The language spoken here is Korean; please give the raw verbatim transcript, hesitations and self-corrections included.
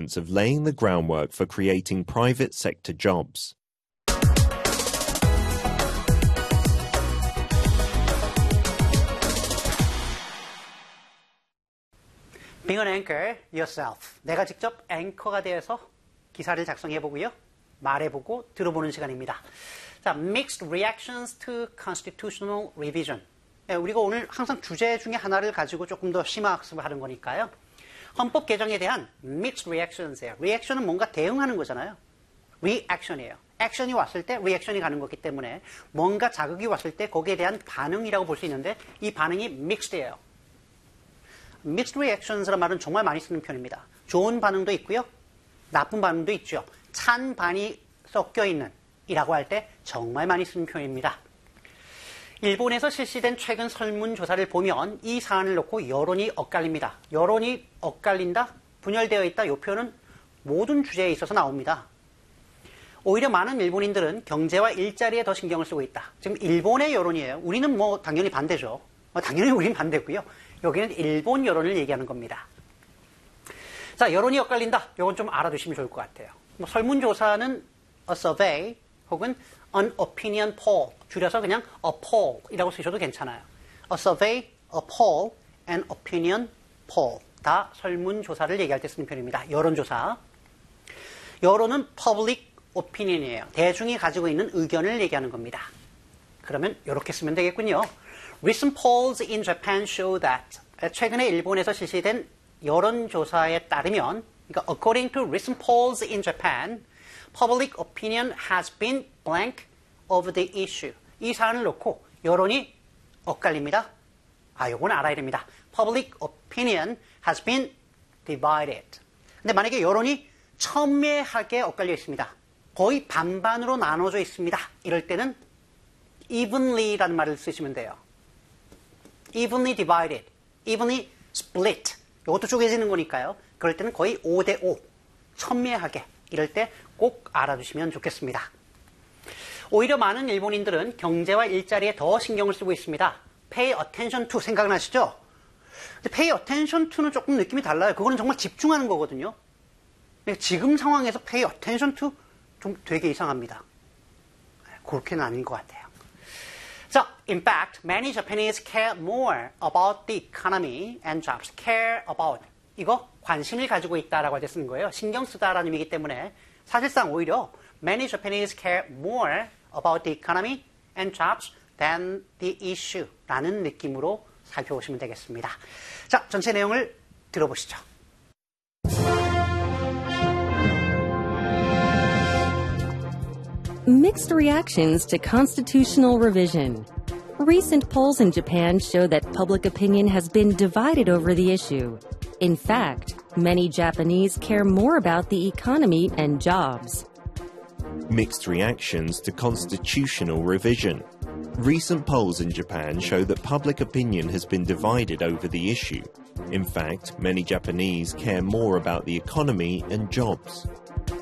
chance of laying the groundwork for creating private sector jobs. Being an anchor yourself. 내가 직접 앵커가 되어서 기사를 작성해보고요. 말해보고 들어보는 시간입니다. 자, Mixed Reactions to Constitutional Revision. 네, 우리가 오늘 항상 주제 중에 하나를 가지고 조금 더 심화 학습을 하는 거니까요. 헌법 개정에 대한 Mixed Reactions예요. Reaction은 뭔가 대응하는 거잖아요. Reaction이에요. 액션이 왔을 때 리액션이 가는 거기 때문에 뭔가 자극이 왔을 때 거기에 대한 반응이라고 볼 수 있는데 이 반응이 mixed예요. Mixed reactions라는 말은 정말 많이 쓰는 편입니다. 좋은 반응도 있고요. 나쁜 반응도 있죠. 찬 반이 섞여 있는 이라고 할 때 정말 많이 쓰는 표현입니다. 일본에서 실시된 최근 설문조사를 보면 이 사안을 놓고 여론이 엇갈립니다. 여론이 엇갈린다, 분열되어 있다, 이 표현은 모든 주제에 있어서 나옵니다. 오히려 많은 일본인들은 경제와 일자리에 더 신경을 쓰고 있다. 지금 일본의 여론이에요. 우리는 뭐 당연히 반대죠. 당연히 우리는 반대고요. 여기는 일본 여론을 얘기하는 겁니다. 자, 여론이 엇갈린다. 이건 좀 알아두시면 좋을 것 같아요. 뭐 설문조사는 a survey 혹은 an opinion poll, 줄여서 그냥 a poll이라고 쓰셔도 괜찮아요. A survey, a poll, and opinion poll. 다 설문조사를 얘기할 때 쓰는 표현입니다. 여론조사. 여론은 public opinion이에요. 대중이 가지고 있는 의견을 얘기하는 겁니다. 그러면 이렇게 쓰면 되겠군요. Recent polls in Japan show that 최근에 일본에서 실시된 여론조사에 따르면 그러니까 according to recent polls in Japan, public opinion has been blank over the issue. 이 사안을 놓고 여론이 엇갈립니다. 아, 요건 알아야 됩니다. Public opinion has been divided. 근데 만약에 여론이 첨예하게 엇갈려 있습니다. 거의 반반으로 나눠져 있습니다. 이럴 때는 evenly라는 말을 쓰시면 돼요. evenly divided, evenly split. 이것도 쪼개지는 거니까요. 그럴 때는 거의 오 대 오, 첨예하게. 이럴 때 꼭 알아두시면 좋겠습니다. 오히려 많은 일본인들은 경제와 일자리에 더 신경을 쓰고 있습니다. pay attention to 생각나시죠? 근데 pay attention to는 조금 느낌이 달라요. 그거는 정말 집중하는 거거든요. 지금 상황에서 pay attention to 좀 되게 이상합니다. 그렇게는 아닌 것 같아요. So, in fact, many Japanese care more about the economy and jobs. care about. 이거 관심을 가지고 있다라고 할 때 쓰는 거예요. 신경 쓰다라는 의미이기 때문에 사실상 오히려 many Japanese care more about the economy and jobs than the issue 라는 느낌으로 살펴보시면 되겠습니다. 자, 전체 내용을 들어보시죠. Mixed reactions to constitutional revision. Recent polls in Japan show that public opinion has been divided over the issue. In fact, many Japanese care more about the economy and jobs. Mixed reactions to constitutional revision. Recent polls in Japan show that public opinion has been divided over the issue. In fact, many Japanese care more about the economy and jobs.